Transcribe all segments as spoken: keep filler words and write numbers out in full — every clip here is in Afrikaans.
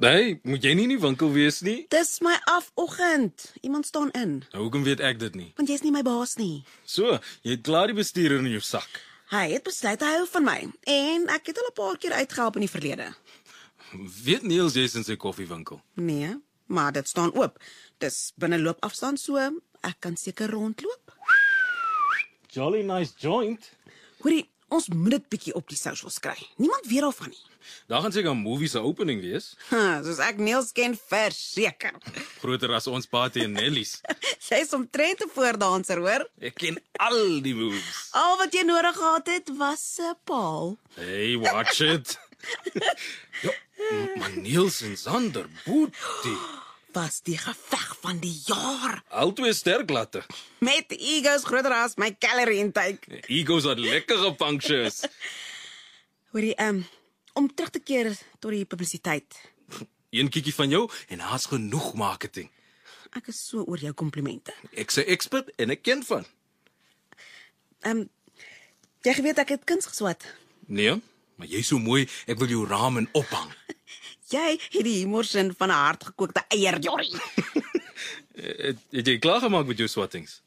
Nee, moet jy nie in die winkel wees nie? Dis my afoggend. Iemand staan in. Nou, hoekom weet ek dit nie? Want jy's nie my baas nie. So, jy het klaar die bestuurder in jou sak. Hy het besluit hy hou van my. En ek het al 'n paar keer uitgehelp in die verlede. Weet Niels jy's in sy koffiewinkel? Nee, maar dit staan oop. Dis binne loopafstand so, ek kan seker rondloop. Jolly nice joint. Hoorie, ons moet dit bietjie op die socials kry. Niemand weet daarvan nie. Daar gaan seker 'n movie se opening wees. Ha, soos ek Niels ken, verseker. Groter as ons Paty en Nellies. Jy's omtrent 'n voordanser, hoor. Ek ken al die moves. Al wat jy nodig gehad het, was 'n paal. Hey, watch it. Ja, maar Niels en Sander, boetie. Was die geveg van die jaar. Albei sterk latte. Met egos groter as my calorie intake. Egos wat lekker gepunctures. Hoorie, um, om terug te keer tot die publisiteit. Een kiekie van jou en daar's genoeg marketing. Ek is so oor jou komplimente. Ek's 'n expert en ek ken van. Um, jy geweet ek het kuns geswat. Nee, maar jy's so mooi, ek wil jou ramen ophang. Jy het die humorsin van 'n hardgekookte eier, Jorrie. Het, het jy klaar gemaak met jou swattings?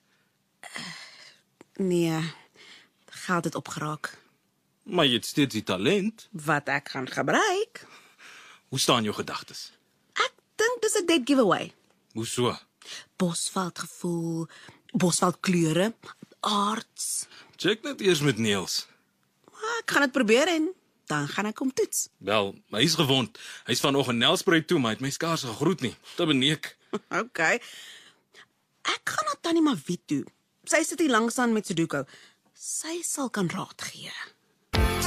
Nee, geld het opgeraak. Maar jy het steeds die talent. Wat ek gaan gebruik? Hoe staan jou gedagtes? Ek dink dis 'n dead giveaway. Hoe so? Bosveld gevoel, Bosveld kleure, arts. Check net eers met Niels. Maar ek gaan dit probeer en dan gaan ek hom toets. Wel, hy's gewond. Hy's vanoggend Nelspruit toe, maar hy het my skaars gegroet nie. Te beneek. OK. Ek gaan na Tannie Mawie toe. Sy sit hier langs aan met Sudoku. Sy sal kan raad gee.